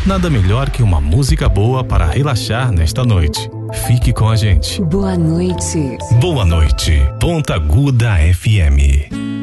Nada melhor que uma música boa para relaxar nesta noite. Fique com a gente. Boa noite. Boa noite, Ponta Aguda FM.